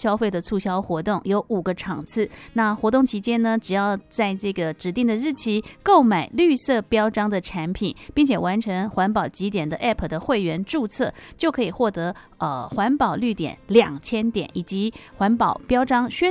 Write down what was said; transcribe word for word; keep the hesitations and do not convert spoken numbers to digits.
消费的促销活动，有五个场次。那活动期间呢，只要在这个指定的日期购买绿色标章的产品，并且完成环保集点的 App 的会员注册，就可以获得呃环保绿点两千点以及环保标章宣